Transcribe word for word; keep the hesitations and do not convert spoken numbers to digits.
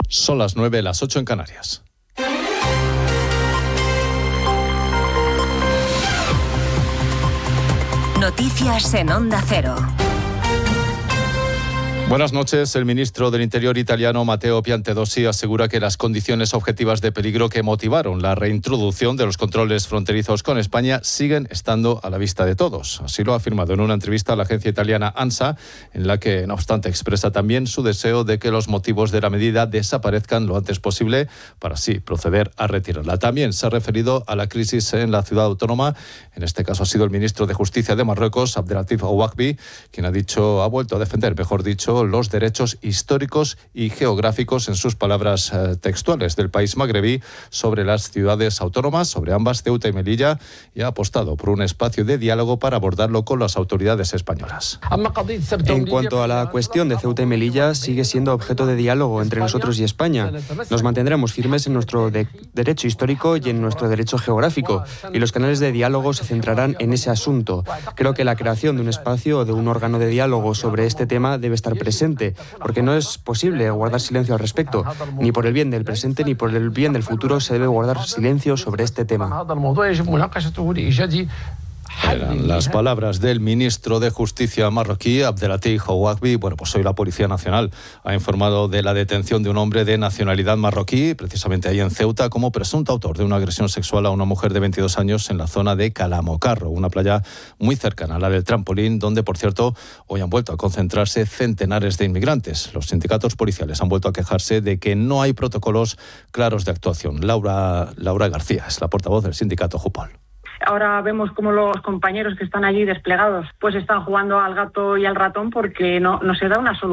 Son las nueve, las ocho en Canarias. Noticias en Onda Cero. Buenas noches. El ministro del Interior italiano Matteo Piantedosi asegura que las condiciones objetivas de peligro que motivaron la reintroducción de los controles fronterizos con España siguen estando a la vista de todos. Así lo ha afirmado en una entrevista a la agencia italiana ANSA, en la que, no obstante, expresa también su deseo de que los motivos de la medida desaparezcan lo antes posible para así proceder a retirarla. También se ha referido a la crisis en la ciudad autónoma. En este caso ha sido el ministro de Justicia de Marruecos, Abdelatif Ouakbi, quien ha dicho, ha vuelto a defender, mejor dicho, los derechos históricos y geográficos, en sus palabras eh, textuales, del país magrebí sobre las ciudades autónomas, sobre ambas, Ceuta y Melilla, y ha apostado por un espacio de diálogo para abordarlo con las autoridades españolas. En cuanto a la cuestión de Ceuta y Melilla, sigue siendo objeto de diálogo entre nosotros y España. Nos mantendremos firmes en nuestro de- derecho histórico y en nuestro derecho geográfico, y los canales de diálogo se centrarán en ese asunto. Creo que la creación de un espacio o de un órgano de diálogo sobre este tema debe estar presente. presente, porque no es posible guardar silencio al respecto. Ni por el bien del presente ni por el bien del futuro se debe guardar silencio sobre este tema. Eran las palabras del ministro de Justicia marroquí, Abdelatif Ouakbi. Bueno, pues hoy la Policía Nacional ha informado de la detención de un hombre de nacionalidad marroquí, precisamente ahí en Ceuta, como presunto autor de una agresión sexual a una mujer de veintidós años en la zona de Calamocarro, una playa muy cercana a la del Trampolín, donde, por cierto, hoy han vuelto a concentrarse centenares de inmigrantes. Los sindicatos policiales han vuelto a quejarse de que no hay protocolos claros de actuación. Laura, Laura García es la portavoz del sindicato Jupol. Ahora vemos cómo los compañeros que están allí desplegados pues están jugando al gato y al ratón porque no, no se da una solución.